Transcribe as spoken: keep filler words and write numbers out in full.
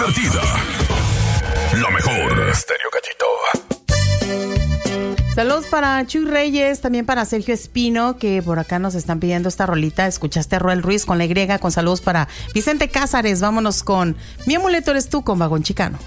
divertida. La mejor. Estéreo Cachito. Saludos para Chuy Reyes, también para Sergio Espino, que por acá nos están pidiendo esta rolita. Escuchaste a Roel Ruiz con la Y, con saludos para Vicente Cázares. Vámonos con Mi amuleto eres tú, con Vagón Chicano.